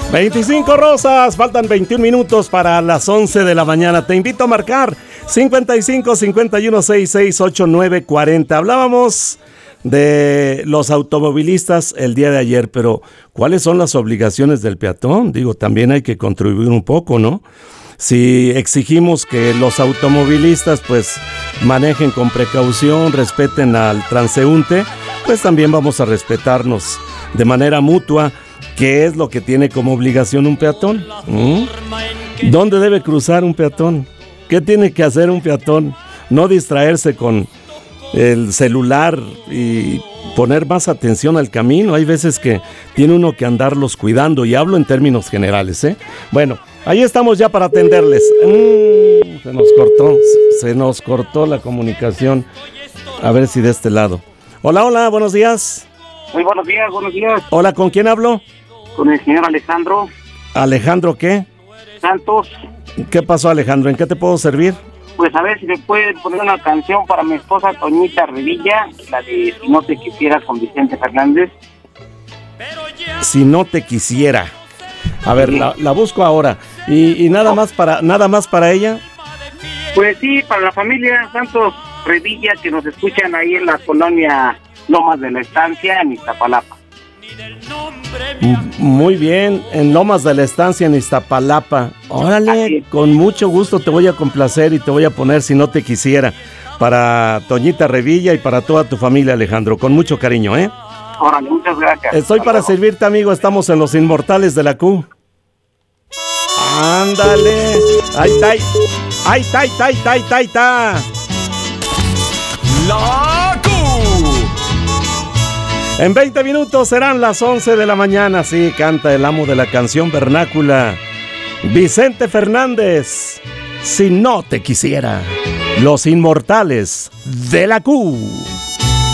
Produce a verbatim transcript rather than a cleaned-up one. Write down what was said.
veinticinco rosas, faltan veintiún minutos para las once de la mañana. Te invito a marcar cincuenta y cinco, cincuenta y uno, sesenta y seis, ochenta y nueve, cuarenta. Hablábamos de los automovilistas el día de ayer, pero ¿cuáles son las obligaciones del peatón? Digo, también hay que contribuir un poco, ¿no? Si exigimos que los automovilistas pues manejen con precaución, respeten al transeúnte, pues también vamos a respetarnos de manera mutua. ¿Qué es lo que tiene como obligación un peatón? ¿Mm? ¿Dónde debe cruzar un peatón? ¿Qué tiene que hacer un peatón? No distraerse con el celular y poner más atención al camino. Hay veces que tiene uno que andarlos cuidando, y hablo en términos generales, ¿eh? Bueno, ahí estamos ya para atenderles. Mm, se nos cortó, se nos cortó la comunicación. A ver si de este lado. Hola, hola, buenos días. Muy buenos días, buenos días. Hola, ¿con quién hablo? Con el señor Alejandro. ¿Alejandro qué? Santos. ¿Qué pasó, Alejandro? ¿En qué te puedo servir? Pues a ver si me puede poner una canción para mi esposa Toñita Revilla, la de Si no te quisiera, con Vicente Fernández. Si no te quisiera. A ver, sí. la, la busco ahora. ¿Y, y nada, oh. más para, nada más para ella? Pues sí, para la familia Santos Revilla, que nos escuchan ahí en la colonia Lomas de la Estancia, en Iztapalapa. Muy bien, en Lomas de la Estancia, en Iztapalapa. Órale, con mucho gusto te voy a complacer y te voy a poner Si no te quisiera, para Toñita Revilla y para toda tu familia, Alejandro, con mucho cariño, ¿eh? Órale, muchas gracias. Estoy para servirte, amigo, estamos en Los Inmortales de la Q. Ándale. Ahí está, ahí está, ahí está, ahí está, ahí está, ahí está. La Q. En veinte minutos serán las once de la mañana. Sí, canta el amo de la canción vernácula, Vicente Fernández. Si no te quisiera. Los Inmortales de la Q.